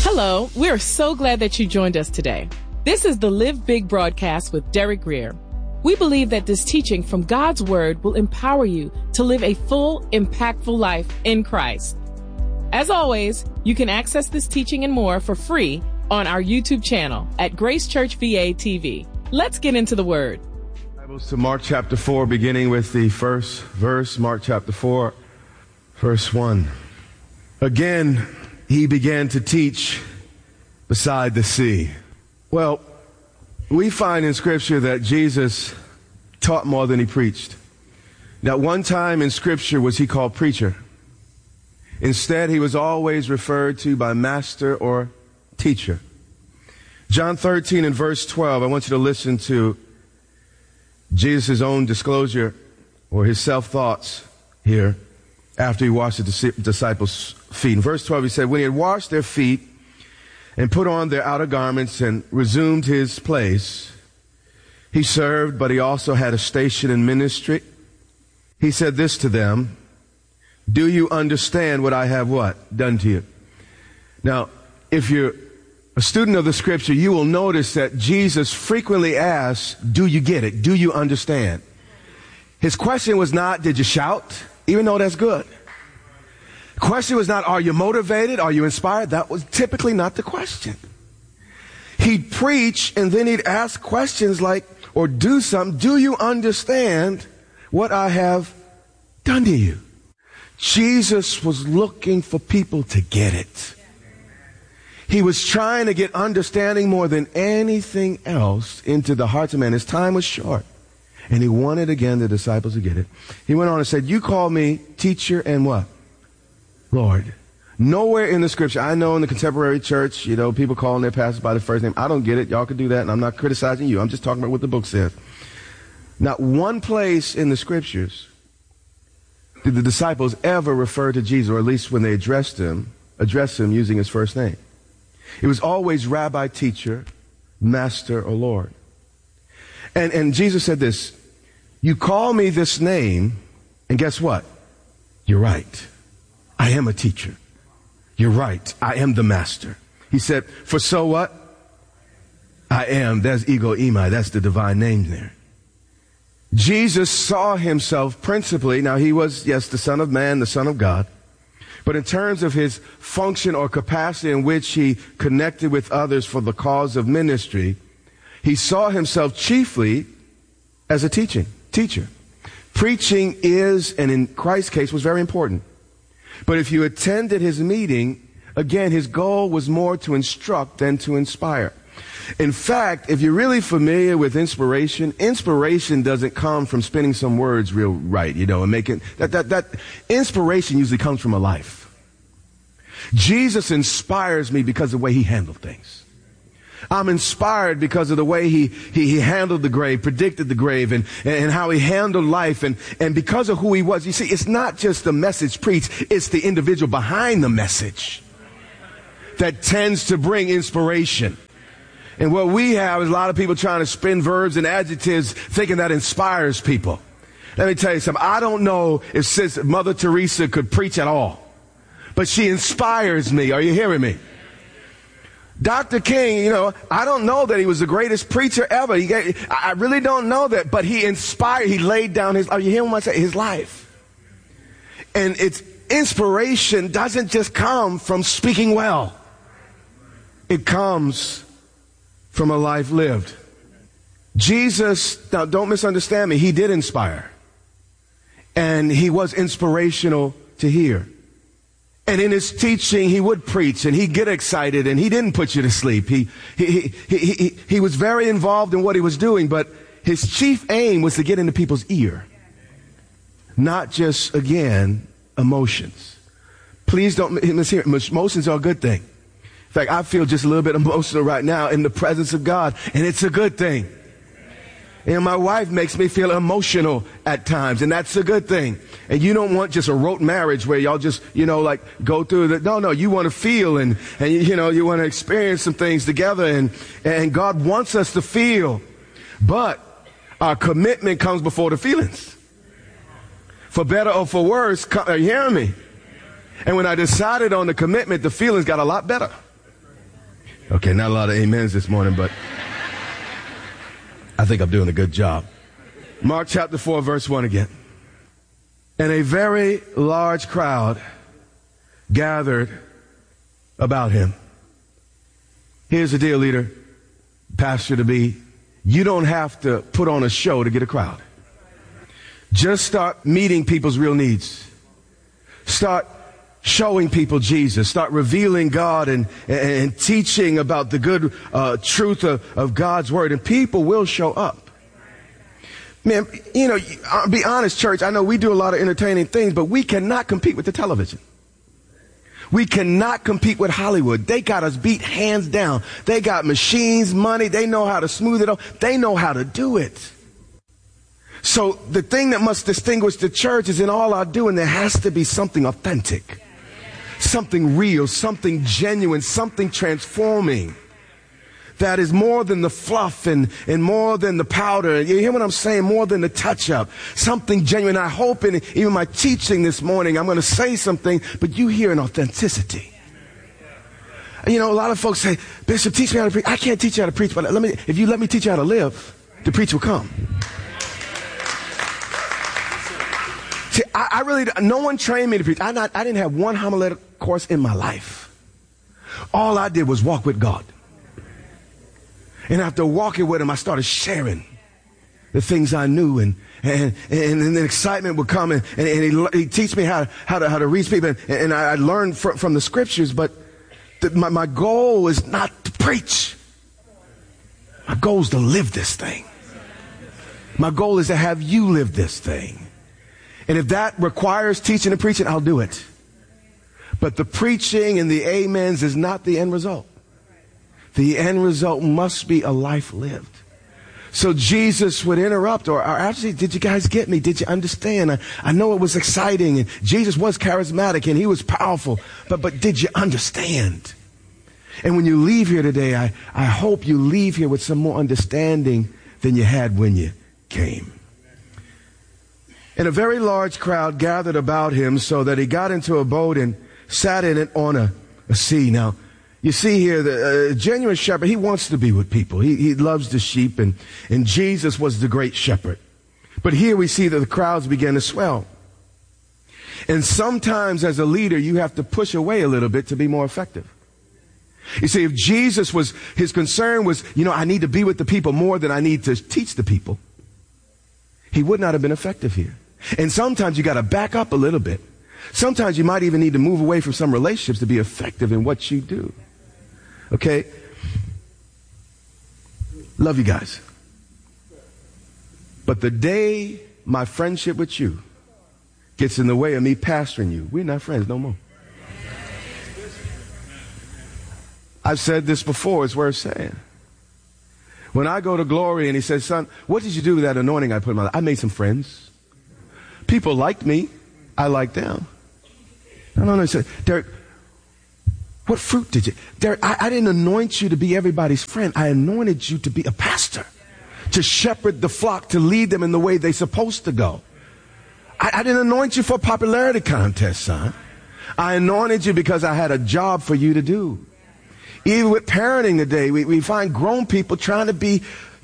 Hello, we are so glad that you joined us today. This is the Live Big broadcast with Derek Greer. We believe that this teaching from God's Word will empower you to live a full, impactful life in Christ. As always, you can access this teaching and more for free on our YouTube channel at Grace Church VA TV. Let's get into the Word. Bibles to Mark chapter 4, beginning with the first verse, Mark chapter 4, verse 1. Again, he began to teach beside the sea. Well, we find in Scripture that Jesus taught more than he preached. Not one time in Scripture was he called preacher. Instead, he was always referred to by master or teacher. John 13 and verse 12, I want you to listen to Jesus' own disclosure or his self-thoughts here after he washed the disciples' feet. In verse 12, he said, when he had washed their feet and put on their outer garments and resumed his place, he served, but he also had a station in ministry. He said this to them, do you understand what I have what? Done to you. Now, if you're a student of the Scripture, you will notice that Jesus frequently asks, do you get it? Do you understand? His question was not, did you shout? Even though that's good. The question was not, are you motivated? Are you inspired? That was typically not the question. He'd preach and then he'd ask questions like, or do something. Do you understand what I have done to you? Jesus was looking for people to get it. He was trying to get understanding more than anything else into the hearts of men. His time was short. And he wanted, again, the disciples to get it. He went on and said, you call me teacher and what? Lord. Nowhere in the Scripture, I know in the contemporary church, people calling their pastors by their first name. I don't get it. Y'all can do that, and I'm not criticizing you. I'm just talking about what the book says. Not one place in the Scriptures did the disciples ever refer to Jesus, or at least when they addressed him using his first name. It was always rabbi, teacher, master, or Lord. And Jesus said this, you call me this name, and guess what? You're right. I am a teacher. You're right. I am the master. He said, for so what? I am. That's ego eimi. That's the divine name there. Jesus saw himself principally, now he was, yes, the Son of Man, the Son of God, but in terms of his function or capacity in which he connected with others for the cause of ministry, he saw himself chiefly as a teacher. Preaching is, and in Christ's case, was very important. But if you attended his meeting, again, his goal was more to instruct than to inspire. In fact, if you're really familiar with inspiration doesn't come from spinning some words real right, and making that inspiration usually comes from a life. Jesus inspires me because of the way he handled things. I'm inspired because of the way he handled the grave, predicted the grave, and how he handled life, and because of who he was. You see, it's not just the message preached, it's the individual behind the message that tends to bring inspiration. And what we have is a lot of people trying to spin verbs and adjectives thinking that inspires people. Let me tell you something. I don't know if Mother Teresa could preach at all, but she inspires me. Are you hearing me? Dr. King, I don't know that he was the greatest preacher ever. I really don't know that, but he inspired, he laid down are you hearing what I say? His life. And its inspiration doesn't just come from speaking well. It comes from a life lived. Jesus, now don't misunderstand me, he did inspire. And he was inspirational to hear. And in his teaching, he would preach and he'd get excited and he didn't put you to sleep. He was very involved in what he was doing, but his chief aim was to get into people's ear. Not just, again, emotions. Please don't mishear. Emotions are a good thing. In fact, I feel just a little bit emotional right now in the presence of God, and it's a good thing. And my wife makes me feel emotional at times, and that's a good thing. And you don't want just a rote marriage where y'all just, go through the, no, you want to feel and you want to experience some things together, and God wants us to feel. But our commitment comes before the feelings. For better or for worse, are you hearing me? And when I decided on the commitment, the feelings got a lot better. Okay, not a lot of amens this morning, but I think I'm doing a good job. Mark chapter 4, verse 1 again. And a very large crowd gathered about him. Here's the deal, leader, pastor to be. You don't have to put on a show to get a crowd. Just start meeting people's real needs. Start showing people Jesus. Start revealing God and teaching about the good truth of God's word. And people will show up. Man, you know, I'll be honest, church, I know we do a lot of entertaining things, but we cannot compete with the television. We cannot compete with Hollywood. They got us beat hands down. They got machines, money. They know how to smooth it up. They know how to do it. So the thing that must distinguish the church is in all our doing, there has to be something authentic, something real, something genuine, something transforming. That is more than the fluff and more than the powder. You hear what I'm saying? More than the touch-up. Something genuine. I hope in even my teaching this morning, I'm going to say something, but you hear an authenticity. You know, a lot of folks say, Bishop, teach me how to preach. I can't teach you how to preach, but if you let me teach you how to live, the preach will come. See, I really, no one trained me to preach. I didn't have one homiletic course in my life. All I did was walk with God. And after walking with him, I started sharing the things I knew, and the excitement would come, and he'd teach me how to reach people, and I learned from the scriptures. But my goal is not to preach. My goal is to live this thing. My goal is to have you live this thing. And if that requires teaching and preaching, I'll do it. But the preaching and the amens is not the end result. The end result must be a life lived. So Jesus would interrupt or actually, did you guys get me? Did you understand? I know it was exciting, and Jesus was charismatic and he was powerful, but did you understand? And when you leave here today, I hope you leave here with some more understanding than you had when you came. And a very large crowd gathered about him so that he got into a boat and sat in it on a sea. Now, you see here, the genuine shepherd, he wants to be with people. He loves the sheep, and Jesus was the great shepherd. But here we see that the crowds began to swell. And sometimes as a leader, you have to push away a little bit to be more effective. You see, if Jesus his concern was, I need to be with the people more than I need to teach the people, he would not have been effective here. And sometimes you got to back up a little bit. Sometimes you might even need to move away from some relationships to be effective in what you do. Okay? Love you guys. But the day my friendship with you gets in the way of me pastoring you, we're not friends no more. I've said this before, it's worth saying. When I go to Glory and he says, son, what did you do with that anointing I put in my life? I made some friends. People liked me. I liked them. No. He said, Derek, what fruit did you? Derek, I didn't anoint you to be everybody's friend. I anointed you to be a pastor, to shepherd the flock, to lead them in the way they're supposed to go. I didn't anoint you for a popularity contest, son. I anointed you because I had a job for you to do. Even with parenting today, we find grown people trying to be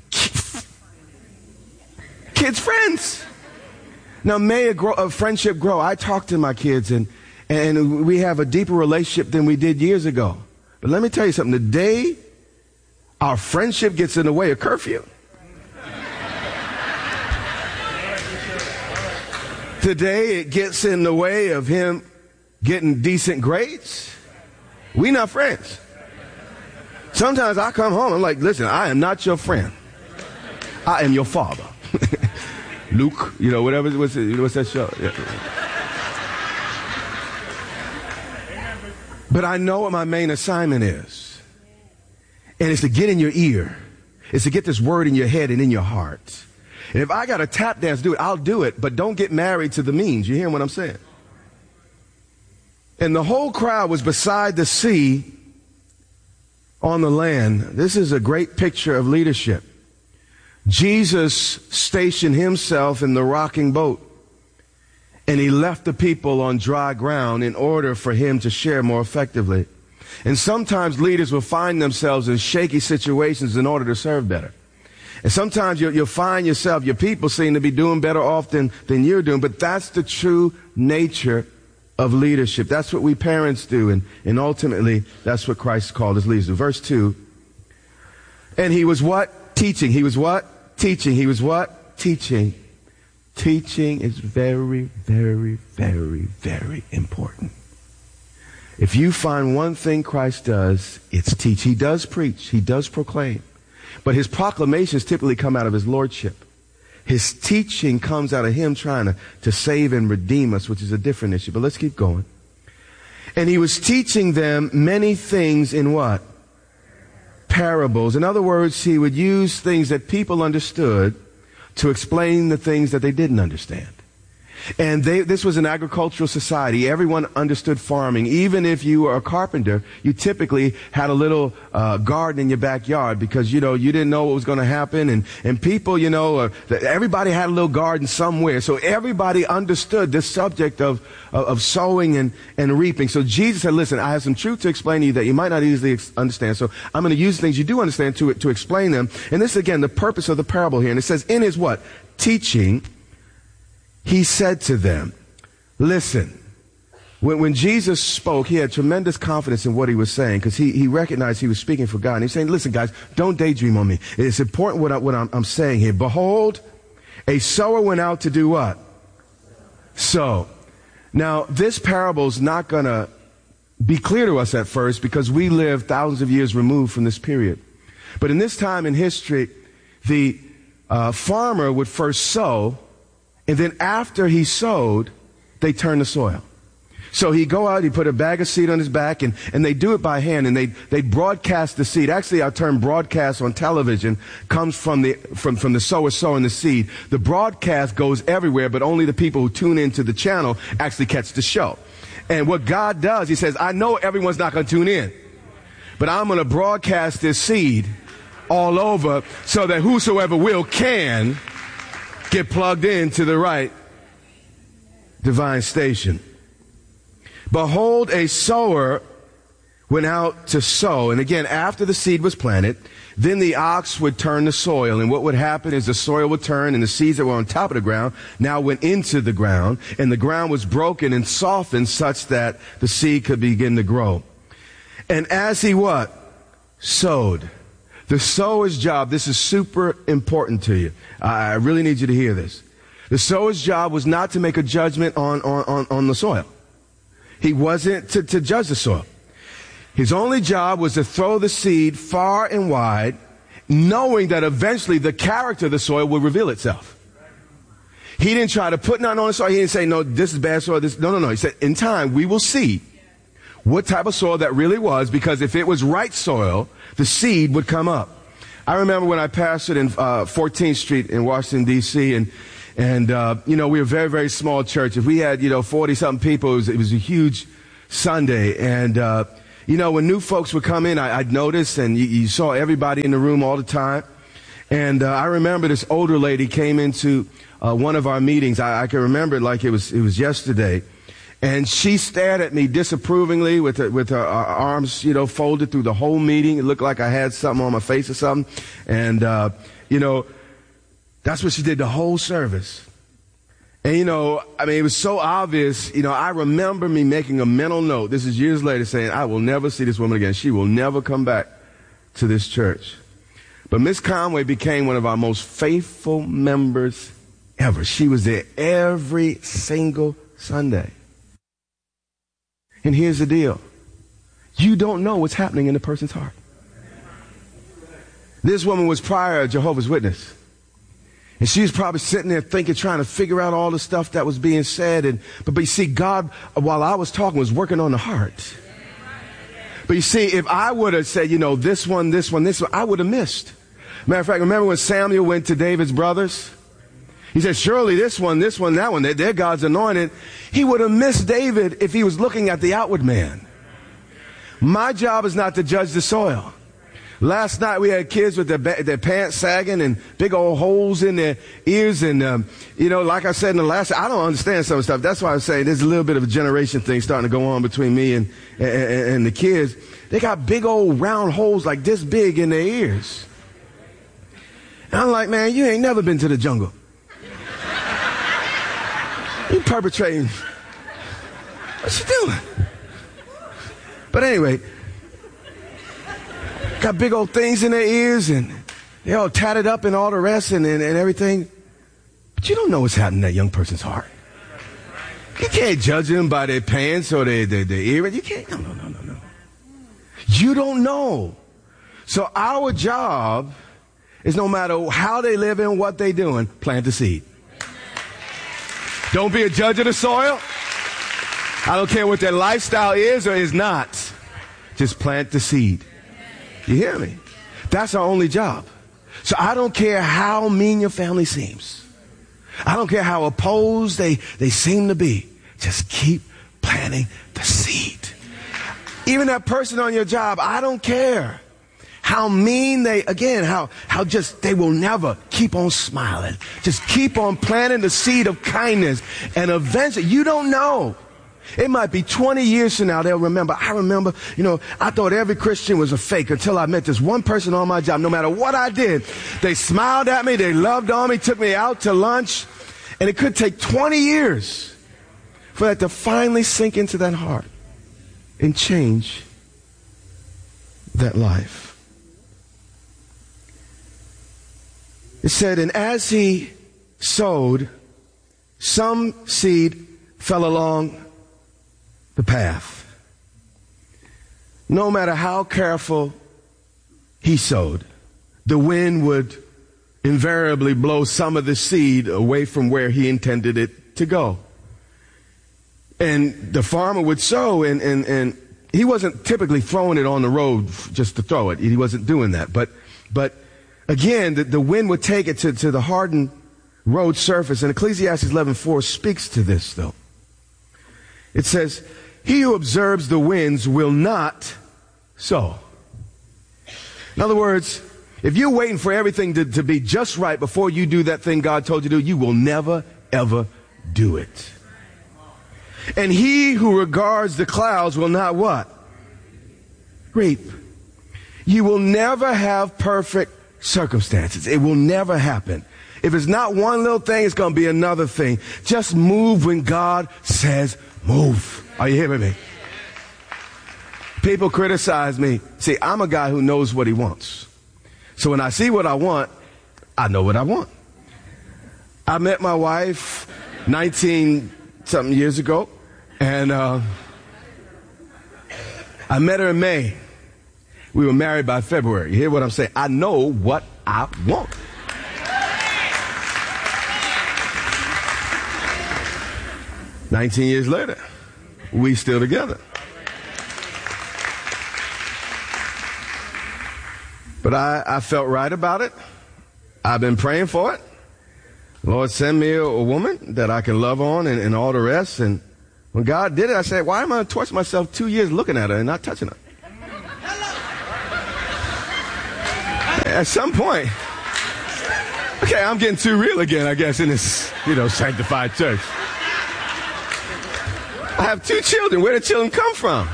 kids' friends. Now, may a friendship grow. I talk to my kids, and we have a deeper relationship than we did years ago. But let me tell you something. The day our friendship gets in the way of curfew, today it gets in the way of him getting decent grades, we not friends. Sometimes I come home, I'm like, listen, I am not your friend. I am your father. Luke, whatever, what's that show? Yeah. But I know what my main assignment is. And it's to get in your ear. It's to get this word in your head and in your heart. And if I got to tap dance, do it, I'll do it. But don't get married to the means. You hear what I'm saying? And the whole crowd was beside the sea on the land. This is a great picture of leadership. Jesus stationed himself in the rocking boat, and he left the people on dry ground in order for him to share more effectively. And sometimes leaders will find themselves in shaky situations in order to serve better. And sometimes you'll find yourself, your people seem to be doing better off than you're doing, but that's the true nature of leadership. That's what we parents do, and ultimately, that's what Christ called his leaders to. Verse 2, and he was what? Teaching. He was what? Teaching. He was what? Teaching. Teaching is very, very, very, very important. If you find one thing Christ does, it's teach. He does preach. He does proclaim. But his proclamations typically come out of his lordship. His teaching comes out of him trying to save and redeem us, which is a different issue. But let's keep going. And he was teaching them many things in what? Parables. In other words, he would use things that people understood to explain the things that they didn't understand. And this was an agricultural society. Everyone understood farming. Even if you were a carpenter, you typically had a little garden in your backyard because, you didn't know what was going to happen. And people, everybody had a little garden somewhere. So everybody understood this subject of sowing and reaping. So Jesus said, listen, I have some truth to explain to you that you might not easily understand. So I'm going to use things you do understand to explain them. And this is, again, the purpose of the parable here. And it says, in his what? Teaching, he said to them, listen, when Jesus spoke, he had tremendous confidence in what he was saying because he recognized he was speaking for God. And he's saying, listen, guys, don't daydream on me. It's important what I'm saying here. Behold, a sower went out to do what? Sow. Now, this parable is not going to be clear to us at first because we live thousands of years removed from this period. But in this time in history, the farmer would first sow, and then after he sowed, they turn the soil. So he'd go out, he'd put a bag of seed on his back, and they do it by hand, and they broadcast the seed. Actually, our term broadcast on television comes from the sower sowing the seed. The broadcast goes everywhere, but only the people who tune into the channel actually catch the show. And what God does, he says, I know everyone's not going to tune in, but I'm going to broadcast this seed all over so that whosoever will can get plugged into the right divine station. Behold, a sower went out to sow. And again, after the seed was planted, then the ox would turn the soil. And what would happen is the soil would turn and the seeds that were on top of the ground now went into the ground. And the ground was broken and softened such that the seed could begin to grow. And as he what? Sowed. The sower's job, this is super important to you. I really need you to hear this. The sower's job was not to make a judgment on the soil. He wasn't to judge the soil. His only job was to throw the seed far and wide, knowing that eventually the character of the soil would reveal itself. He didn't try to put nothing on the soil. He didn't say, no, this is bad soil. No. He said, in time, we will see what type of soil that really was, because if it was right soil, the seed would come up. I remember when I pastored in 14th Street in Washington, D.C., and we were a very, very small church. If we had, 40-something people, it was a huge Sunday. And, when new folks would come in, I'd notice, and you saw everybody in the room all the time. And I remember this older lady came into one of our meetings. I can remember it like it was yesterday. And she stared at me disapprovingly with her arms, folded through the whole meeting. It looked like I had something on my face or something. And, that's what she did the whole service. And, it was so obvious. I remember me making a mental note. This is years later saying, I will never see this woman again. She will never come back to this church. But Miss Conway became one of our most faithful members ever. She was there every single Sunday. And here's the deal. You don't know what's happening in the person's heart. This woman was prior a Jehovah's Witness. And she was probably sitting there thinking, trying to figure out all the stuff that was being said. But you see, God, while I was talking, was working on the heart. But you see, if I would have said, this one, I would have missed. Matter of fact, remember when Samuel went to David's brothers? He said, surely this one, that one, they're God's anointed. He would have missed David if he was looking at the outward man. My job is not to judge the soil. Last night we had kids with their pants sagging and big old holes in their ears. And, like I said in the last, I don't understand some of the stuff. That's why I say there's a little bit of a generation thing starting to go on between me and the kids. They got big old round holes like this big in their ears. And I'm like, man, you ain't never been to the jungle. You perpetrating. What you doing? But anyway, got big old things in their ears and they're all tatted up and all the rest and everything. But you don't know what's happening in that young person's heart. You can't judge them by their pants or their earrings. You can't. No. You don't know. So our job is no matter how they live and what they're doing, plant the seed. Don't be a judge of the soil. I don't care what their lifestyle is or is not. Just plant the seed. You hear me? That's our only job. So I don't care how mean your family seems. I don't care how opposed they seem to be. Just keep planting the seed. Even that person on your job, I don't care how mean how just they will never keep on smiling. Just keep on planting the seed of kindness. And eventually, you don't know. It might be 20 years from now they'll remember. I remember, I thought every Christian was a fake until I met this one person on my job. No matter what I did, they smiled at me, they loved on me, took me out to lunch. And it could take 20 years for that to finally sink into that heart and change that life. It said, and as he sowed, some seed fell along the path. No matter how careful he sowed, the wind would invariably blow some of the seed away from where he intended it to go. And the farmer would sow, and he wasn't typically throwing it on the road just to throw it. He wasn't doing that. But again, the wind would take it to the hardened road surface. And Ecclesiastes 11:4 speaks to this, though. It says, he who observes the winds will not sow. In other words, if you're waiting for everything to be just right before you do that thing God told you to do, you will never, ever do it. And he who regards the clouds will not what? Reap. You will never have perfect circumstances. It will never happen. If it's not one little thing, it's going to be another thing. Just move when God says move. Are you hearing me? People criticize me. See, I'm a guy who knows what he wants. So when I see what I want, I know what I want. I met my wife 19-something years ago, and I met her in May. We were married by February. You hear what I'm saying? I know what I want. $19 years later, we still together. But I felt right about it. I've been praying for it. Lord, send me a woman that I can love on and all the rest. And when God did it, I said, why am I going to torture myself 2 years looking at her and not touching her? At some point, okay, I'm getting too real again, I guess, in this, sanctified church. I have 2 children. Where did the children come from?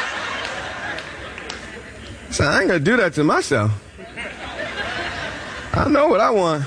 So I ain't going to do that to myself. I know what I want.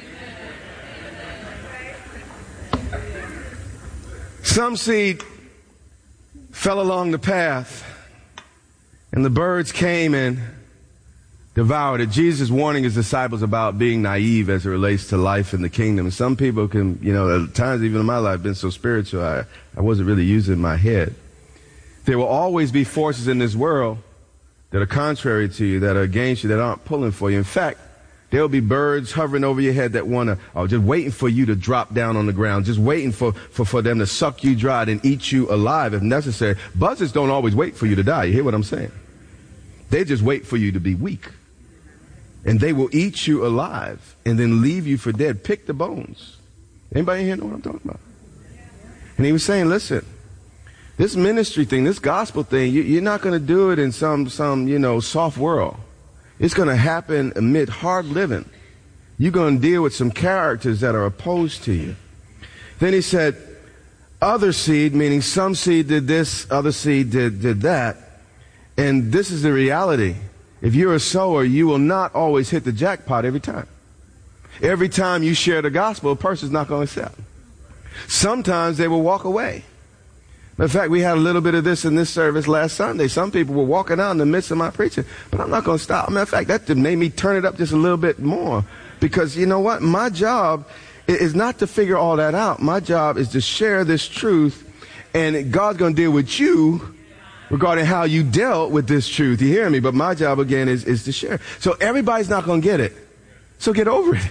Some seed fell along the path, and the birds came and devoured it. Jesus warning his disciples about being naive as it relates to life in the kingdom. And some people can, at times even in my life, been so spiritual, I wasn't really using my head. There will always be forces in this world that are contrary to you, that are against you, that aren't pulling for you. In fact, there will be birds hovering over your head that just waiting for you to drop down on the ground, just waiting for them to suck you dry and eat you alive if necessary. Buzzards don't always wait for you to die. You hear what I'm saying? They just wait for you to be weak. And they will eat you alive and then leave you for dead. Pick the bones. Anybody here know what I'm talking about? And he was saying, listen, this ministry thing, this gospel thing, you're not going to do it in some soft world. It's going to happen amid hard living. You're going to deal with some characters that are opposed to you. Then he said, other seed, meaning some seed did this, other seed did that. And this is the reality. If you're a sower, you will not always hit the jackpot every time. Every time you share the gospel, a person's not going to accept. Sometimes they will walk away. In fact, we had a little bit of this in this service last Sunday. Some people were walking out in the midst of my preaching, but I'm not going to stop. Matter of fact, that made me turn it up just a little bit more, because you know what? My job is not to figure all that out. My job is to share this truth, and God's going to deal with you regarding how you dealt with this truth. You hear me? But my job, again, is to share. So everybody's not going to get it. So get over it.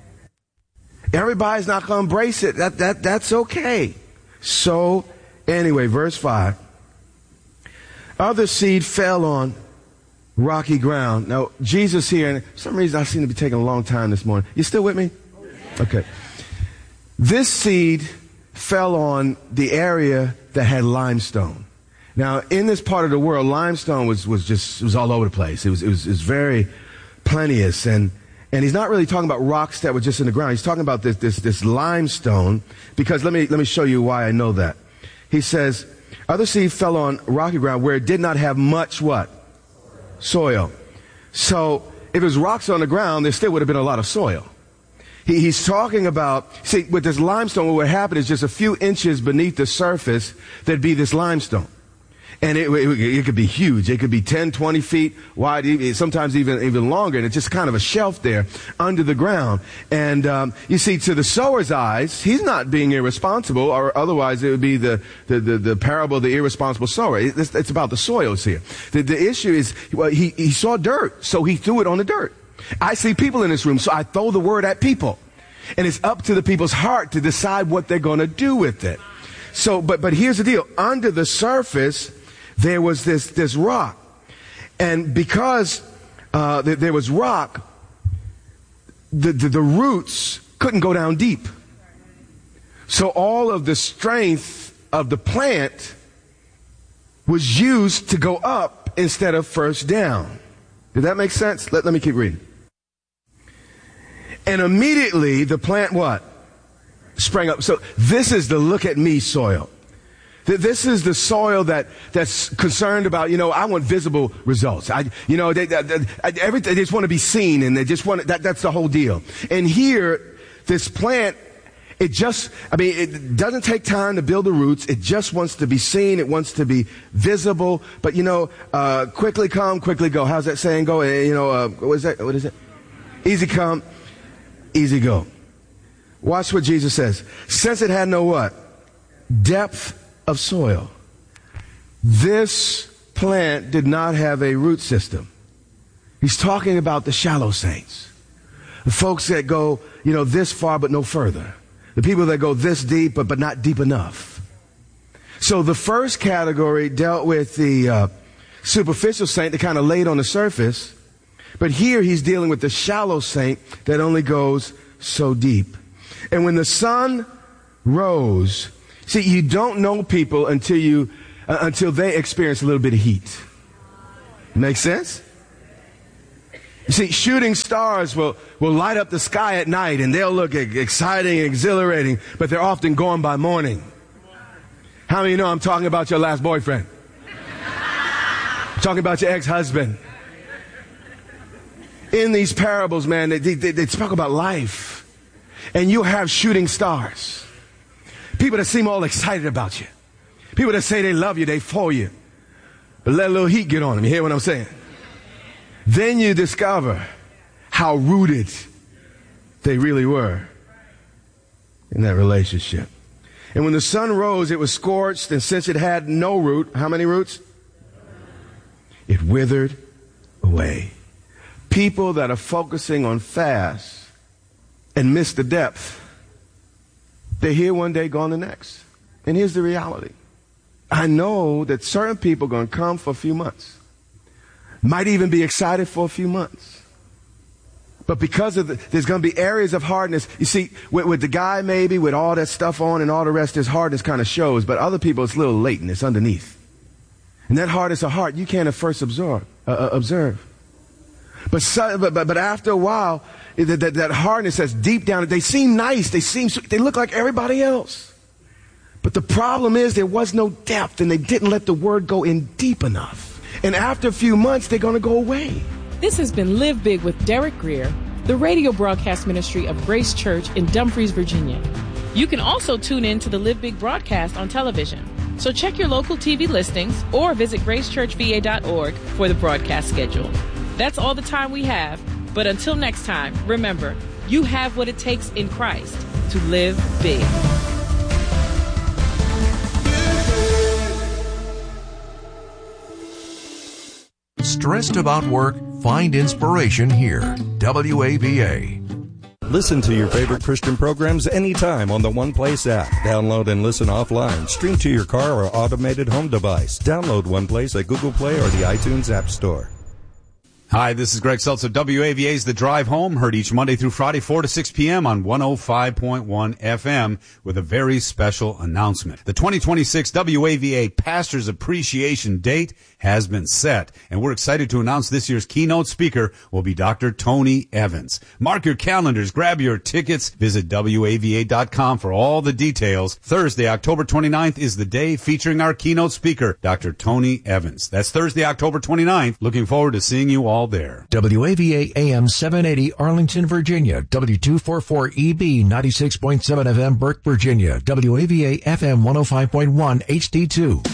Everybody's not going to embrace it. That's okay. So anyway, verse 5. Other seed fell on rocky ground. Now, Jesus here, and for some reason I seem to be taking a long time this morning. You still with me? Okay. This seed fell on the area that had limestone. Now, in this part of the world, limestone was all over the place. It was very plenteous, and he's not really talking about rocks that were just in the ground. He's talking about this limestone, because let me show you why I know that. He says, other seed fell on rocky ground where it did not have much what? Soil. So if it was rocks on the ground, there still would have been a lot of soil. He's talking about, see, with this limestone, what would happen is just a few inches beneath the surface, there'd be this limestone. And it could be huge. It could be 10, 20 feet wide, sometimes even longer. And it's just kind of a shelf there under the ground. And you see, to the sower's eyes, he's not being irresponsible, or otherwise it would be the parable of the irresponsible sower. It's about the soils here. The issue is, well, he saw dirt, so he threw it on the dirt. I see people in this room, so I throw the word at people. And it's up to the people's heart to decide what they're going to do with it. So, but here's the deal. Under the surface, there was this rock. And because there was rock, the roots couldn't go down deep. So all of the strength of the plant was used to go up instead of first down. Did that make sense? Let me keep reading. And immediately the plant what? Sprang up. So this is the look at me soil. This is the soil that's concerned about, I want visible results. They just want to be seen, and they just want that's the whole deal. And here, this plant, it doesn't take time to build the roots. It just wants to be seen. It wants to be visible. But quickly come, quickly go. How's that saying go? What is it? Easy come, easy go. Watch what Jesus says. Since it had no what? Depth of soil. This plant did not have a root system. He's talking about the shallow saints. The folks that go, this far but no further. The people that go this deep but not deep enough. So the first category dealt with the superficial saint that kind of laid on the surface. But here he's dealing with the shallow saint that only goes so deep. And when the sun rose, see, you don't know people until they experience a little bit of heat. Make sense? You see, shooting stars will light up the sky at night, and they'll look exciting and exhilarating, but they're often gone by morning. How many know I'm talking about your last boyfriend? I'm talking about your ex-husband. In these parables, man, they talk about life. And you'll have shooting stars. People that seem all excited about you. People that say they love you, they for you. But let a little heat get on them. You hear what I'm saying? Then you discover how rooted they really were in that relationship. And when the sun rose, it was scorched, and since it had no root, how many roots? It withered away. People that are focusing on fast and miss the depth, they're here one day, gone the next. And here's the reality. I know that certain people are going to come for a few months. Might even be excited for a few months. But because of there's going to be areas of hardness. You see, with the guy maybe, with all that stuff on and all the rest, his hardness kind of shows. But other people, it's a little latent. It's underneath. And that hardness of heart, you can't at first observe. But after a while, that hardness that's deep down, they seem nice. They look like everybody else. But the problem is there was no depth, and they didn't let the word go in deep enough. And after a few months, they're going to go away. This has been Live Big with Derek Grier, the radio broadcast ministry of Grace Church in Dumfries, Virginia. You can also tune in to the Live Big broadcast on television. So check your local TV listings or visit gracechurchva.org for the broadcast schedule. That's all the time we have. But until next time, remember, you have what it takes in Christ to live big. Stressed about work? Find inspiration here. WAVA. Listen to your favorite Christian programs anytime on the One Place app. Download and listen offline. Stream to your car or automated home device. Download One Place at Google Play or the iTunes App Store. Hi, this is Greg Seltzer. WAVA's The Drive Home, heard each Monday through Friday, 4 to 6 p.m. on 105.1 FM with a very special announcement. The 2026 WAVA Pastors Appreciation Date has been set, and we're excited to announce this year's keynote speaker will be Dr. Tony Evans. Mark your calendars, grab your tickets, visit WAVA.com for all the details. Thursday, October 29th is the day featuring our keynote speaker, Dr. Tony Evans. That's Thursday, October 29th. Looking forward to seeing you all there. WAVA AM 780 Arlington, Virginia. W244EB 96.7 FM Burke, Virginia. WAVA FM 105.1 HD2.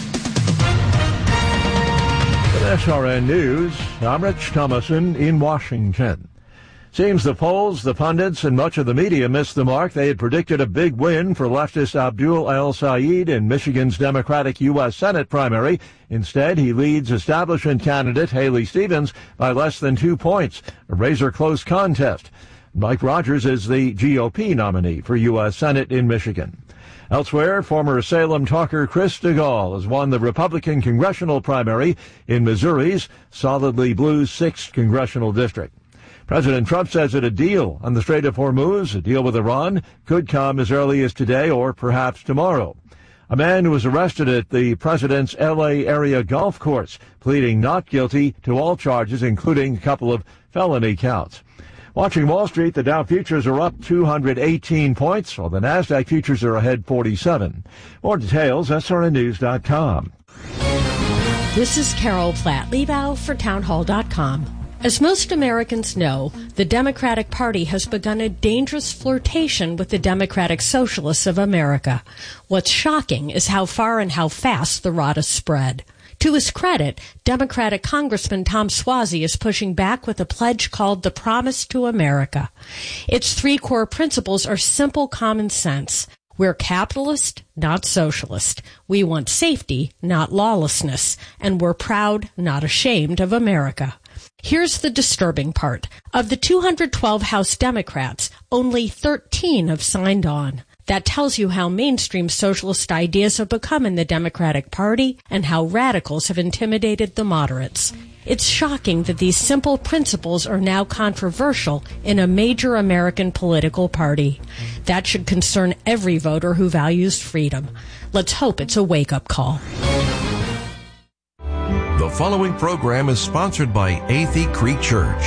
With SRN News, I'm Rich Thomason in Washington. Seems the polls, the pundits, and much of the media missed the mark. They had predicted a big win for leftist Abdul El-Sayed in Michigan's Democratic U.S. Senate primary. Instead, he leads establishment candidate Haley Stevens by less than 2 points, a razor-close contest. Mike Rogers is the GOP nominee for U.S. Senate in Michigan. Elsewhere, former Salem talker Chris DeGaulle has won the Republican congressional primary in Missouri's solidly blue 6th congressional district. President Trump says that a deal on the Strait of Hormuz, a deal with Iran, could come as early as today or perhaps tomorrow. A man who was arrested at the president's L.A. area golf course, pleading not guilty to all charges, including a couple of felony counts. Watching Wall Street, the Dow futures are up 218 points, while the NASDAQ futures are ahead 47. More details, srnnews.com. This is Carol Platt-Liebau for townhall.com. As most Americans know, the Democratic Party has begun a dangerous flirtation with the Democratic Socialists of America. What's shocking is how far and how fast the rot has spread. To his credit, Democratic Congressman Tom Suozzi is pushing back with a pledge called the Promise to America. Its 3 core principles are simple common sense. We're capitalist, not socialist. We want safety, not lawlessness. And we're proud, not ashamed of America. Here's the disturbing part. Of the 212 House Democrats, only 13 have signed on. That tells you how mainstream socialist ideas have become in the Democratic Party and how radicals have intimidated the moderates. It's shocking that these simple principles are now controversial in a major American political party. That should concern every voter who values freedom. Let's hope it's a wake-up call. The following program is sponsored by Athey Creek Church.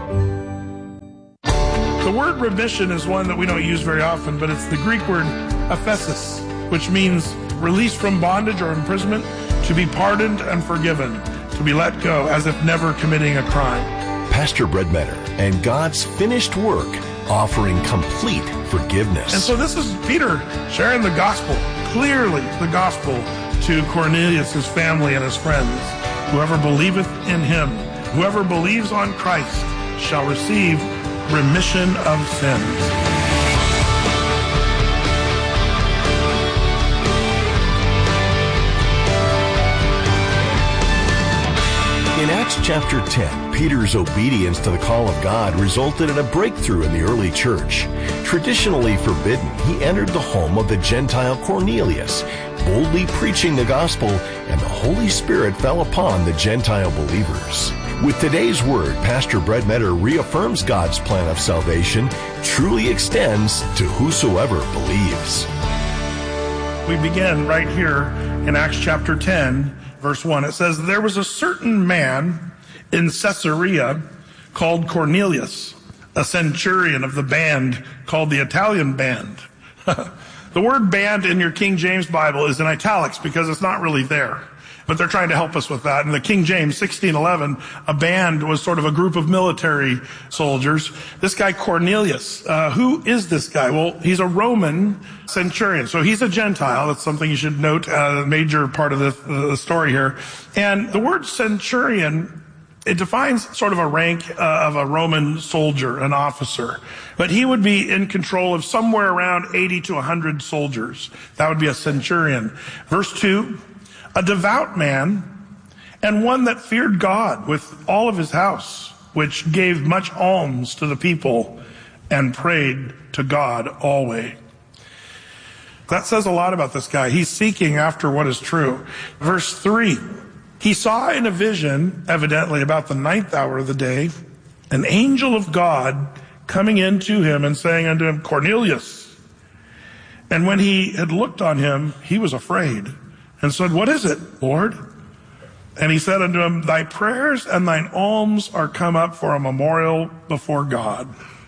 The word remission is one that we don't use very often, but it's the Greek word aphesis, which means release from bondage or imprisonment, to be pardoned and forgiven, to be let go as if never committing a crime. Pastor Breadmetter and God's finished work offering complete forgiveness. And so this is Peter sharing the gospel, clearly the gospel, to Cornelius, his family, and his friends. Whoever believeth in him, whoever believes on Christ, shall receive remission of sins. In Acts chapter 10, Peter's obedience to the call of God resulted in a breakthrough in the early church. Traditionally forbidden, he entered the home of the Gentile Cornelius, boldly preaching the gospel, and the Holy Spirit fell upon the Gentile believers. With today's word, Pastor Breadmetter reaffirms God's plan of salvation truly extends to whosoever believes. We begin right here in Acts chapter 10, verse 1. It says, "There was a certain man in Caesarea called Cornelius, a centurion of the band called the Italian band. The word band in your King James Bible is in italics because it's not really there. But they're trying to help us with that. In the King James 1611, a band was sort of a group of military soldiers. This guy Cornelius, who is this guy? Well, he's a Roman centurion. So he's a Gentile. That's something you should note, a major part of the story here. And the word centurion, it defines sort of a rank of a Roman soldier, an officer. But he would be in control of somewhere around 80 to 100 soldiers. That would be a centurion. Verse 2, a devout man and one that feared God with all of his house, which gave much alms to the people and prayed to God always. That says a lot about this guy. He's seeking after what is true. Verse 3, he saw in a vision, evidently about the 9th hour of the day, an angel of God coming in to him and saying unto him, Cornelius. And when he had looked on him, he was afraid and said, what is it, Lord? And he said unto him, thy prayers and thine alms are come up for a memorial before God.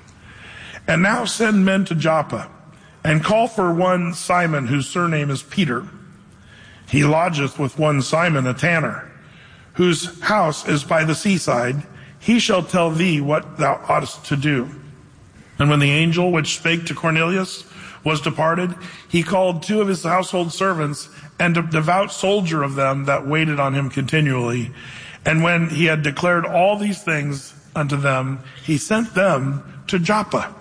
And now send men to Joppa, and call for one Simon, whose surname is Peter. He lodgeth with one Simon, a tanner, whose house is by the seaside. He shall tell thee what thou oughtest to do. And when the angel which spake to Cornelius was departed, he called 2 of his household servants, and a devout soldier of them that waited on him continually. And when he had declared all these things unto them, he sent them to Joppa.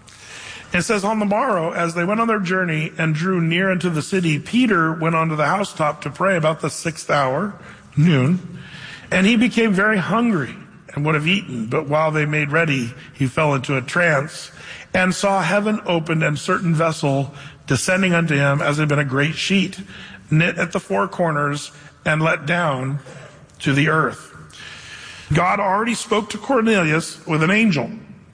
It says, on the morrow, as they went on their journey and drew near unto the city, Peter went onto the housetop to pray about the 6th hour, noon. And he became very hungry and would have eaten. But while they made ready, he fell into a trance and saw heaven opened and certain vessel descending unto him as had been a great sheet, knit at the 4 corners and let down to the earth. God already spoke to Cornelius with an angel.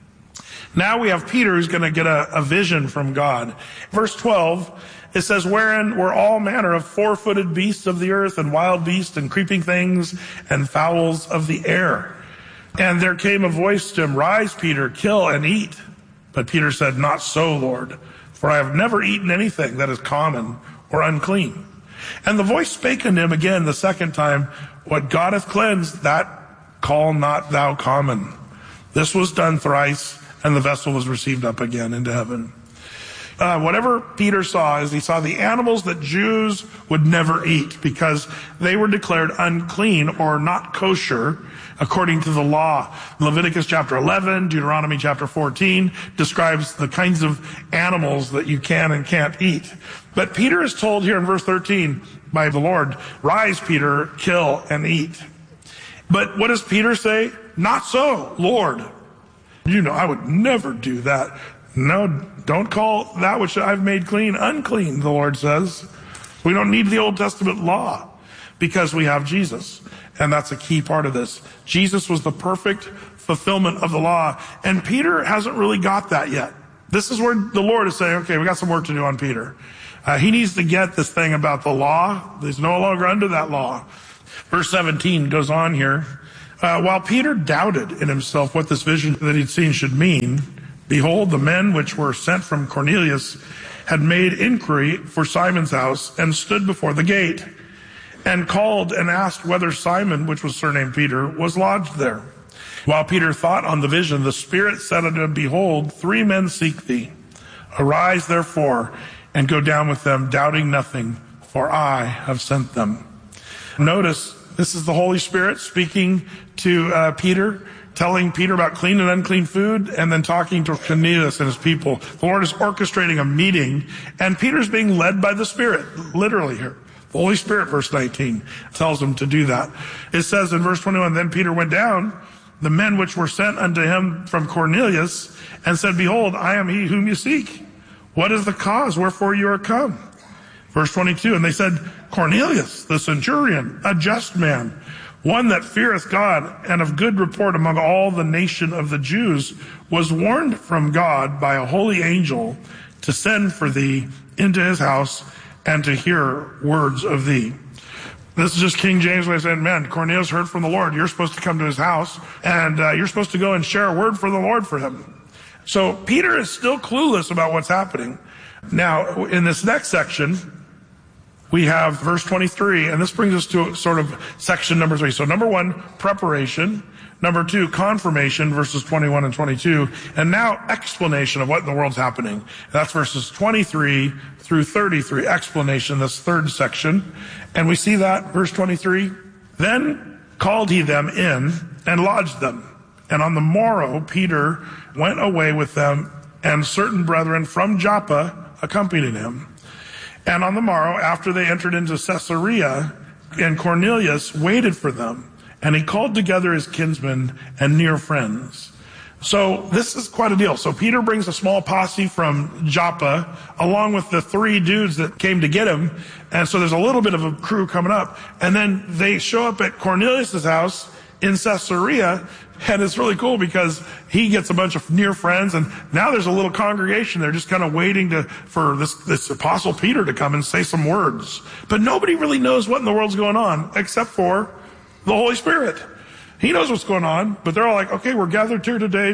Now we have Peter who's going to get a vision from God. Verse 12, it says, wherein were all manner of 4-footed beasts of the earth and wild beasts and creeping things and fowls of the air. And there came a voice to him, rise, Peter, kill and eat. But Peter said, not so, Lord, for I have never eaten anything that is common or unclean. And the voice spake unto him again the 2nd time, what God hath cleansed, that call not thou common. This was done thrice, and the vessel was received up again into heaven. Whatever Peter saw is he saw the animals that Jews would never eat because they were declared unclean or not kosher according to the law. Leviticus chapter 11, Deuteronomy chapter 14 describes the kinds of animals that you can and can't eat. But Peter is told here in verse 13 by the Lord, rise, Peter, kill and eat. But what does Peter say? Not so, Lord. You know, I would never do that. No, don't call that which I've made clean unclean, the Lord says. We don't need the Old Testament law because we have Jesus. And that's a key part of this. Jesus was the perfect fulfillment of the law. And Peter hasn't really got that yet. This is where the Lord is saying, okay, we got some work to do on Peter. He needs to get this thing about the law. He's no longer under that law. Verse 17 goes on here. While Peter doubted in himself what this vision that he'd seen should mean, behold, the men which were sent from Cornelius had made inquiry for Simon's house and stood before the gate and called and asked whether Simon, which was surnamed Peter, was lodged there. While Peter thought on the vision, the Spirit said unto him, behold, 3 men seek thee. Arise therefore and go down with them, doubting nothing, for I have sent them. Notice, this is the Holy Spirit speaking to Peter, telling Peter about clean and unclean food, and then talking to Cornelius and his people. The Lord is orchestrating a meeting, and Peter's being led by the Spirit, literally here. The Holy Spirit, verse 19, tells him to do that. It says in verse 21, then Peter went down, the men which were sent unto him from Cornelius, and said, behold, I am he whom you seek. What is the cause wherefore you are come? Verse 22, and they said, Cornelius, the centurion, a just man, one that feareth God and of good report among all the nation of the Jews, was warned from God by a holy angel to send for thee into his house and to hear words of thee. This is just King James way of saying, man, Cornelius heard from the Lord. You're supposed to come to his house, and you're supposed to go and share a word for the Lord for him. So Peter is still clueless about what's happening. Now, in this next section, we have verse 23, and this brings us to sort of section number 3. So number 1, preparation. Number 2, confirmation, verses 21 and 22. And now explanation of what in the world's happening. That's verses 23 through 33. Explanation, this third section. And we see that, verse 23. Then called he them in and lodged them. And on the morrow, Peter went away with them, and certain brethren from Joppa accompanied him. And on the morrow, after they entered into Caesarea, and Cornelius waited for them, and he called together his kinsmen and near friends. So this is quite a deal. So Peter brings a small posse from Joppa, along with the 3 dudes that came to get him. And so there's a little bit of a crew coming up. And then they show up at Cornelius' house in Caesarea. And it's really cool because he gets a bunch of near friends, and now there's a little congregation. They're just kind of waiting for this apostle Peter to come and say some words. But nobody really knows what in the world's going on except for the Holy Spirit. He knows what's going on, but they're all like, okay, we're gathered here today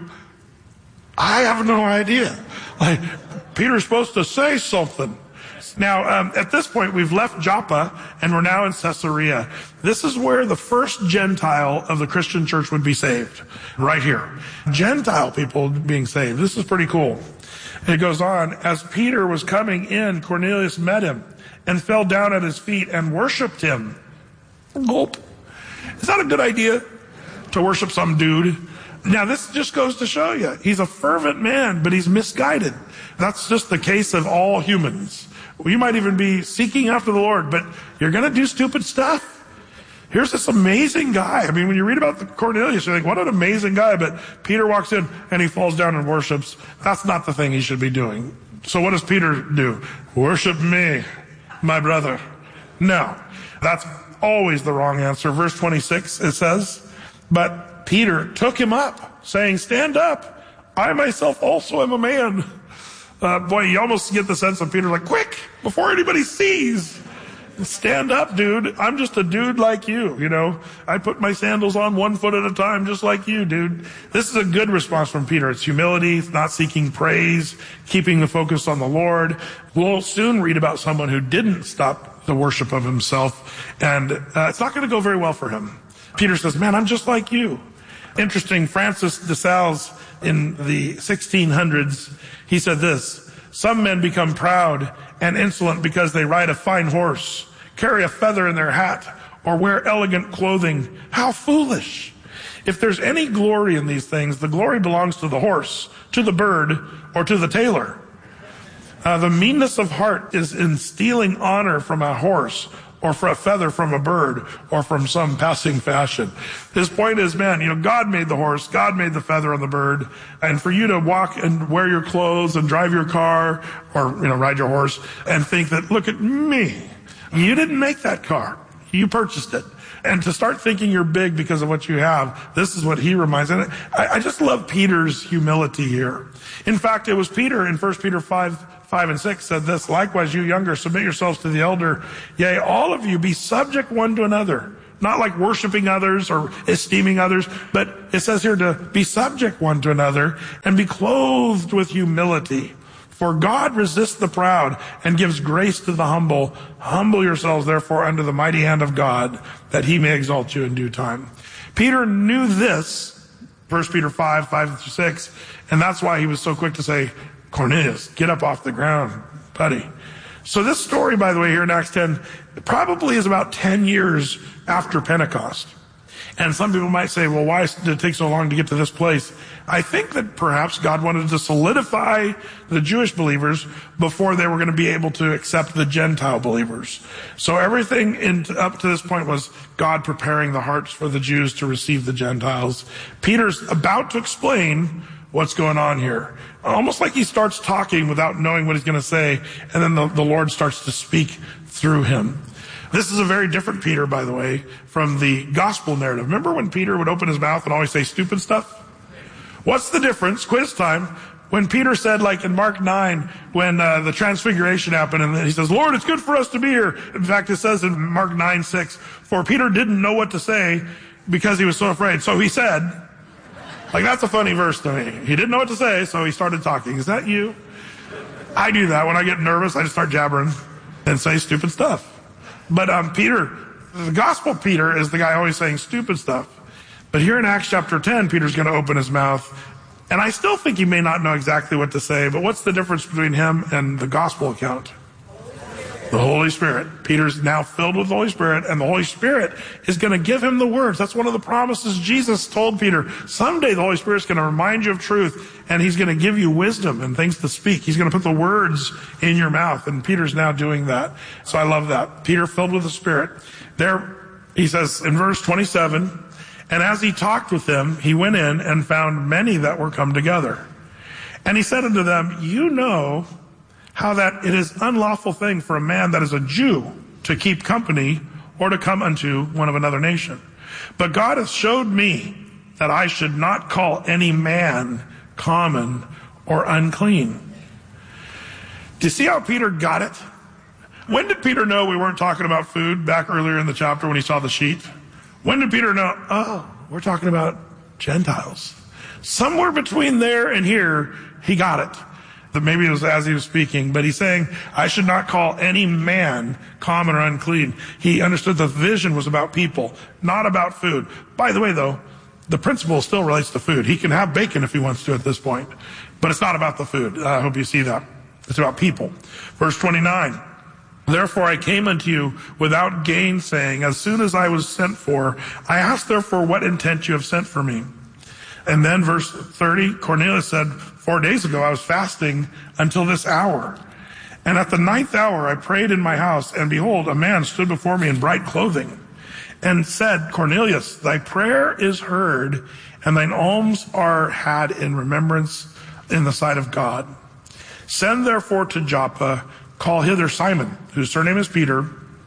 I have no idea. Like, Peter's supposed to say something. Now, at this point, we've left Joppa, and we're now in Caesarea. This is where the first Gentile of the Christian church would be saved. Right here. Gentile people being saved. This is pretty cool. It goes on, as Peter was coming in, Cornelius met him and fell down at his feet and worshiped him. Gulp. Is that a good idea to worship some dude? Now, this just goes to show you, he's a fervent man, but he's misguided. That's just the case of all humans. You might even be seeking after the Lord, but you're going to do stupid stuff. Here's this amazing guy. I mean, when you read about Cornelius, you think, what an amazing guy. But Peter walks in and he falls down and worships. That's not the thing he should be doing. So what does Peter do? Worship me, my brother. No, that's always the wrong answer. Verse 26, it says, but Peter took him up, saying, stand up. I myself also am a man. Boy, you almost get the sense of Peter like, quick, before anybody sees. Stand up, dude. I'm just a dude like you, you know. I put my sandals on 1 foot at a time, just like you, dude. This is a good response from Peter. It's humility, it's not seeking praise, keeping the focus on the Lord. We'll soon read about someone who didn't stop the worship of himself, and it's not going to go very well for him. Peter says, man, I'm just like you. Interesting, Francis de Sales in the 1600s, he said this, some men become proud and insolent because they ride a fine horse, carry a feather in their hat, or wear elegant clothing. How foolish! If there's any glory in these things, the glory belongs to the horse, to the bird, or to the tailor. The meanness of heart is in stealing honor from a horse, or for a feather from a bird, or from some passing fashion. His point is, man, you know, God made the horse, God made the feather on the bird, and for you to walk and wear your clothes and drive your car, or, you know, ride your horse, and think that, look at me, you didn't make that car, you purchased it. And to start thinking you're big because of what you have, this is what he reminds. And I just love Peter's humility here. In fact, it was Peter in 1 Peter 5 and 6 said this, likewise, you younger, submit yourselves to the elder. Yea, all of you be subject one to another. Not like worshiping others or esteeming others, but it says here to be subject one to another and be clothed with humility. For God resists the proud and gives grace to the humble. Humble yourselves, therefore, under the mighty hand of God, that he may exalt you in due time. Peter knew this, 1 Peter 5-6, and that's why he was so quick to say, Cornelius, get up off the ground, buddy. So this story, by the way, here in Acts 10, probably is about 10 years after Pentecost. And some people might say, well, why did it take so long to get to this place? I think that perhaps God wanted to solidify the Jewish believers before they were going to be able to accept the Gentile believers. So everything up to this point was God preparing the hearts for the Jews to receive the Gentiles. Peter's about to explain what's going on here. Almost like he starts talking without knowing what he's going to say, and then the Lord starts to speak through him. This is a very different Peter, by the way, from the gospel narrative. Remember when Peter would open his mouth and always say stupid stuff? What's the difference? Quiz time. When Peter said, like in Mark 9, when the transfiguration happened, and he says, Lord, it's good for us to be here. In fact, it says in Mark 9:6, for Peter didn't know what to say because he was so afraid. So he said, like that's a funny verse to me. He didn't know what to say, so he started talking. Is that you? I do that. When I get nervous, I just start jabbering and say stupid stuff. But Peter, the gospel Peter is the guy always saying stupid stuff. But here in Acts chapter 10, Peter's going to open his mouth. And I still think he may not know exactly what to say, but what's the difference between him and the gospel account? The Holy Spirit. Peter's now filled with the Holy Spirit, and the Holy Spirit is going to give him the words. That's one of the promises Jesus told Peter. Someday the Holy Spirit's going to remind you of truth, and he's going to give you wisdom and things to speak. He's going to put the words in your mouth, and Peter's now doing that. So I love that. Peter filled with the Spirit. There, he says in verse 27, and as he talked with them, he went in and found many that were come together. And he said unto them, you know how that it is unlawful thing for a man that is a Jew to keep company or to come unto one of another nation. But God hath showed me that I should not call any man common or unclean. Do you see how Peter got it? When did Peter know we weren't talking about food back earlier in the chapter when he saw the sheet? When did Peter know, oh, we're talking about Gentiles? Somewhere between there and here, he got it. Maybe it was as he was speaking, but he's saying, I should not call any man common or unclean. He understood the vision was about people, not about food. By the way, though, the principle still relates to food. He can have bacon if he wants to at this point, but it's not about the food. I hope you see that. It's about people. Verse 29. Therefore I came unto you without gainsaying. As soon as I was sent for, I asked therefore what intent you have sent for me. And then verse 30, Cornelius said, 4 days ago I was fasting until this hour. And at the 9th hour I prayed in my house, and behold, a man stood before me in bright clothing, and said, Cornelius, thy prayer is heard, and thine alms are had in remembrance in the sight of God. Send therefore to Joppa, call hither Simon, whose surname is Peter.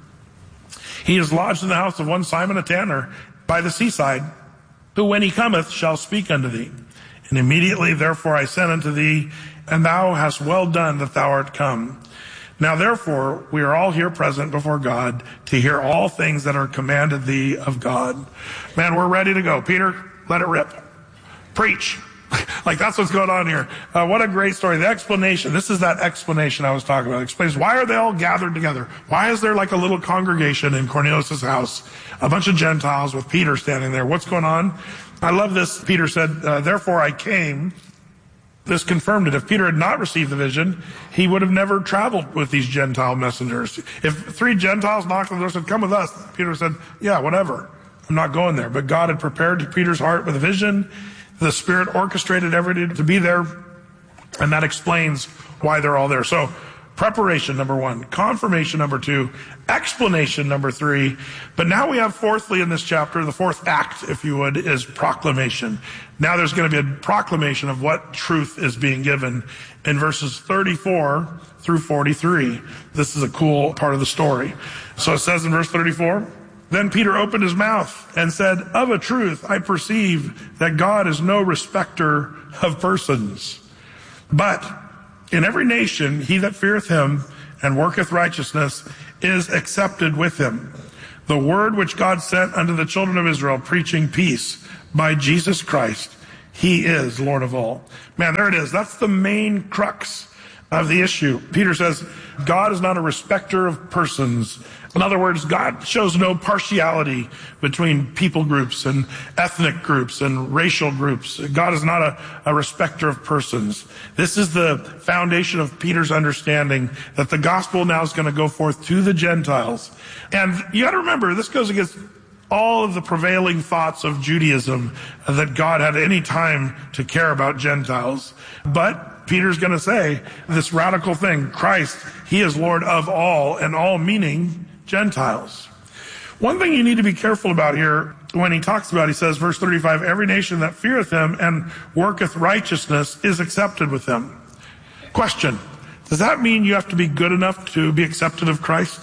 He is lodged in the house of one Simon a tanner by the seaside, who when he cometh shall speak unto thee. And immediately therefore I sent unto thee, and thou hast well done that thou art come. Now therefore we are all here present before God to hear all things that are commanded thee of God. Man, we're ready to go. Peter, let it rip. Preach. Like that's what's going on here. What a great story. The explanation. This is that explanation I was talking about. It explains why are they all gathered together? Why is there like a little congregation in Cornelius' house? A bunch of Gentiles with Peter standing there. What's going on? I love this. Peter said, therefore I came. This confirmed it. If Peter had not received the vision, he would have never traveled with these Gentile messengers. If 3 Gentiles knocked on the door and said, come with us, Peter said, yeah, whatever. I'm not going there. But God had prepared Peter's heart with a vision. The Spirit orchestrated everybody to be there, and that explains why they're all there. So, preparation, number 1. Confirmation, number 2. Explanation, number 3. But now we have fourthly in this chapter, the fourth act, if you would, is proclamation. Now there's going to be a proclamation of what truth is being given in verses 34 through 43. This is a cool part of the story. So it says in verse 34, Then Peter opened his mouth and said, Of a truth, I perceive that God is no respecter of persons. But in every nation, he that feareth him and worketh righteousness is accepted with him. The word which God sent unto the children of Israel, preaching peace by Jesus Christ, he is Lord of all. Man, there it is. That's the main crux of the issue. Peter says, God is not a respecter of persons. In other words, God shows no partiality between people groups and ethnic groups and racial groups. God is not a respecter of persons. This is the foundation of Peter's understanding that the gospel now is going to go forth to the Gentiles. And you got to remember, this goes against all of the prevailing thoughts of Judaism that God had any time to care about Gentiles. But Peter's going to say this radical thing, Christ, he is Lord of all, and all meaning Gentiles. One thing you need to be careful about here when he talks about, he says, verse 35, every nation that feareth him and worketh righteousness is accepted with him. Question, does that mean you have to be good enough to be accepted of Christ?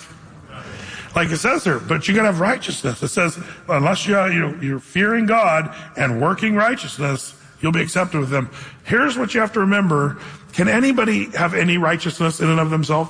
Like it says there, but you gotta have righteousness. It says, unless you're fearing God and working righteousness, You'll be accepted with him. Here's what you have to remember. Can anybody have any righteousness in and of themselves?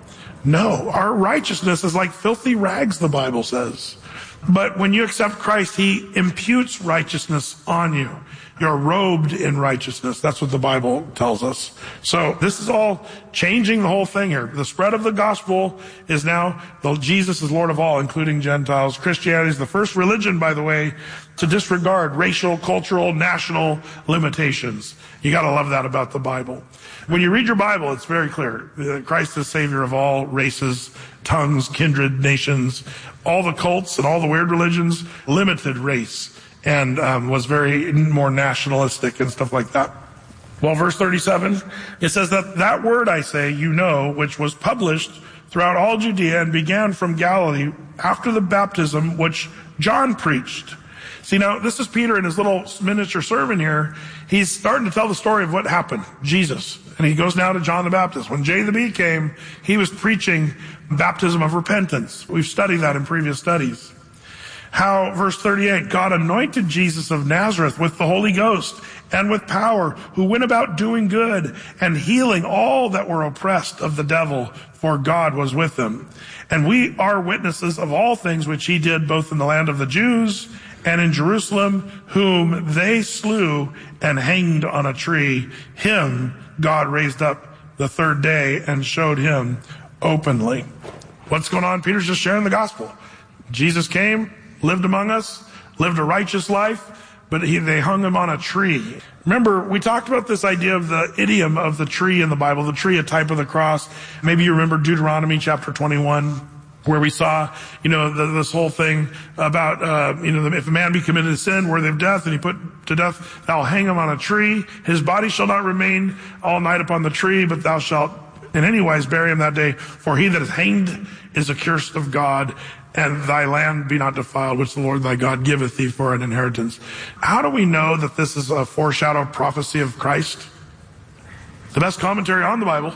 No. Our righteousness is like filthy rags, the Bible says. But when you accept Christ, he imputes righteousness on you. You're robed in righteousness. That's what the Bible tells us. So this is all changing the whole thing here. The spread of the gospel is now Jesus is Lord of all, including Gentiles. Christianity is the first religion, by the way, to disregard racial, cultural, national limitations. You got to love that about the Bible. When you read your Bible, it's very clear. Christ is Savior of all races, tongues, kindred, nations. All the cults and all the weird religions limited race and was very more nationalistic and stuff like that. Well, verse 37, it says that word I say, you know, which was published throughout all Judea and began from Galilee after the baptism which John preached. See, now, this is Peter in his little miniature sermon here. He's starting to tell the story of what happened, Jesus. And he goes now to John the Baptist. When J.B. came, he was preaching baptism of repentance. We've studied that in previous studies. How, verse 38, God anointed Jesus of Nazareth with the Holy Ghost and with power, who went about doing good and healing all that were oppressed of the devil, for God was with him. And we are witnesses of all things which he did both in the land of the Jews and in Jerusalem, whom they slew and hanged on a tree. Him God raised up the third day and showed him openly. What's going on? Peter's just sharing the gospel. Jesus came, lived among us, lived a righteous life, but they hung him on a tree. Remember, we talked about this idea of the idiom of the tree in the Bible, the tree, a type of the cross. Maybe you remember Deuteronomy chapter 21, where we saw, this whole thing about, if a man be committed a sin worthy of death and he put to death, thou hang him on a tree. His body shall not remain all night upon the tree, but thou shalt in any wise bury him that day. For he that is hanged is accursed of God, and thy land be not defiled, which the Lord thy God giveth thee for an inheritance. How do we know that this is a foreshadow prophecy of Christ? The best commentary on the Bible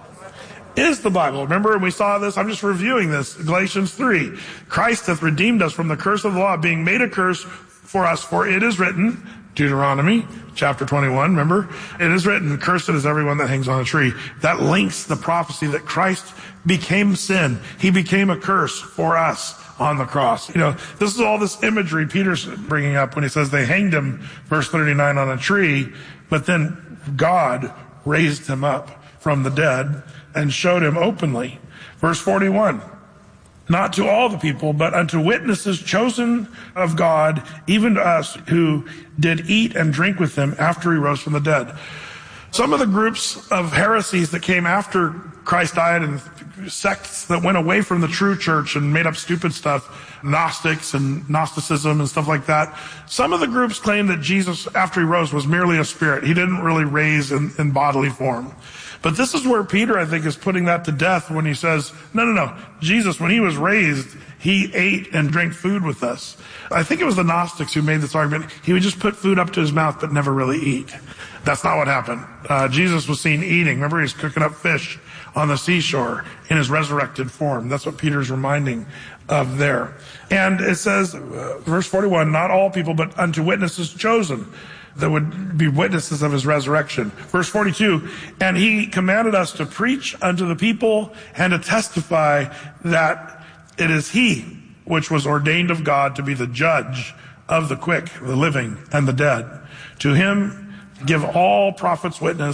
is the Bible. Remember, we saw this, I'm just reviewing this, Galatians 3. Christ hath redeemed us from the curse of the law, being made a curse for us, for it is written, Deuteronomy chapter 21, remember? It is written, cursed is everyone that hangs on a tree. That links the prophecy that Christ became sin. He became a curse for us on the cross. This is all this imagery Peter's bringing up when he says they hanged him, verse 39, on a tree, but then God raised him up from the dead and showed him openly. Verse 41, not to all the people, but unto witnesses chosen of God, even to us who did eat and drink with him after he rose from the dead. Some of the groups of heresies that came after Christ died and sects that went away from the true church and made up stupid stuff, Gnostics and Gnosticism and stuff like that. Some of the groups claimed that Jesus, after he rose, was merely a spirit. He didn't really raise in bodily form. But this is where Peter, I think, is putting that to death when he says, no. Jesus, when he was raised, he ate and drank food with us. I think it was the Gnostics who made this argument. He would just put food up to his mouth but never really eat. That's not what happened. Jesus was seen eating. Remember, he's cooking up fish on the seashore in his resurrected form. That's what Peter's reminding of there. And it says, verse 41, not all people, but unto witnesses chosen, that would be witnesses of his resurrection. Verse 42, and he commanded us to preach unto the people and to testify that it is he which was ordained of God to be the judge of the quick, the living, and the dead. To him give all prophets witness